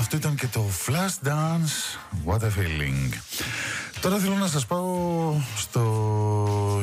Αυτό ήταν και το Flash Dance, What a Feeling. Τώρα θέλω να σας πάω στο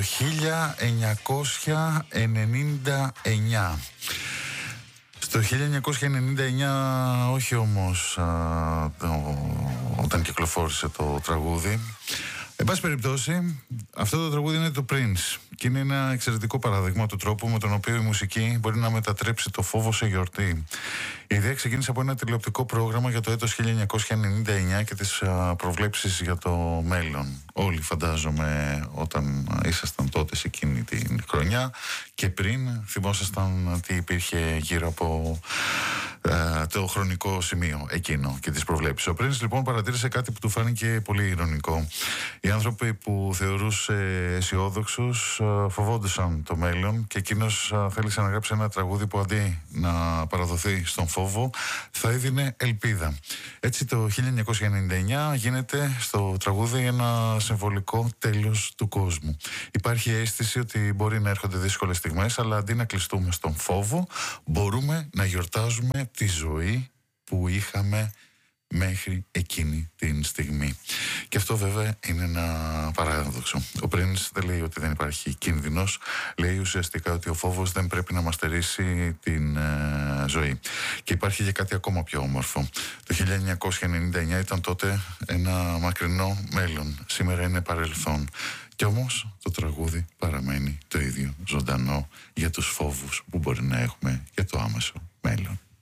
1999. Στο 1999, όχι όμως όταν κυκλοφόρησε το τραγούδι. Εν πάση περιπτώσει, αυτό το τραγούδι είναι το Prince και είναι ένα εξαιρετικό παράδειγμα του τρόπου με τον οποίο η μουσική μπορεί να μετατρέψει το φόβο σε γιορτή. Η ιδέα ξεκίνησε από ένα τηλεοπτικό πρόγραμμα για το έτος 1999 και τις προβλέψεις για το μέλλον. Όλοι φαντάζομαι όταν ήσασταν τότε σε εκείνη την χρονιά και πριν θυμόσασταν τι υπήρχε γύρω από το χρονικό σημείο εκείνο και τις προβλέψεις. Ο Prince λοιπόν παρατήρησε κάτι που του φάνηκε πολύ ειρωνικό. Οι άνθρωποι που θεωρούσε αισιόδοξους φοβόντουσαν το μέλλον και εκείνος θέλησε να γράψει ένα τραγούδι που αντί να παραδοθεί στον φόβο θα έδινε ελπίδα. Έτσι το 1999 γίνεται στο τραγούδι ένα συμβολικό τέλος του κόσμου. Υπάρχει αίσθηση ότι μπορεί να έρχονται δύσκολες στιγμές, αλλά αντί να κλειστούμε στον φόβο μπορούμε να γιορτάζουμε τη ζωή που είχαμε μέχρι εκείνη την στιγμή. Και αυτό βέβαια είναι ένα παράδοξο. Ο Prince δεν λέει ότι δεν υπάρχει κίνδυνος, λέει ουσιαστικά ότι ο φόβος δεν πρέπει να μας στερήσει την ζωή. Και υπάρχει και κάτι ακόμα πιο όμορφο. Το 1999 ήταν τότε ένα μακρινό μέλλον. Σήμερα είναι παρελθόν. Κι όμως το τραγούδι παραμένει το ίδιο ζωντανό για τους φόβους που μπορεί να έχουμε για το άμεσο μέλλον.